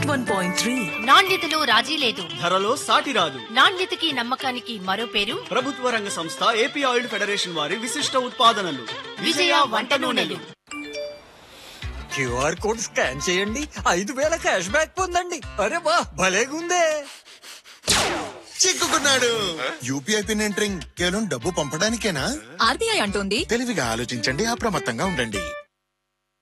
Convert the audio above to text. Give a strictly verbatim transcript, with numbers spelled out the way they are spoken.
One point three. నాణ్యతలో రాజీ లేదు, ధరలో సాటి రాదు. నాణ్యతకి నమ్మకానికి మరో పేరు ప్రభుత్వ రంగ సంస్థ ఏపీ ఆయిల్ ఫెడరేషన్ వారి విశిష్ట ఉత్పాదనలు విజయ వంట నూనెలు. క్యూఆర్ కోడ్ స్కాన్ చేయండి, ఐదు వేల క్యాష్ బ్యాక్ పొందండి. అరే వా, భలేగుందే. చిక్కుకున్నాడు. యూపీఐ పిన్ ఎంటరింగ్ కేవలం డబ్బు పంపడానికేనా? ఆర్బీఐ అంటోంది తెలివిగా ఆలోచించండి, అప్రమత్తంగా ఉండండి.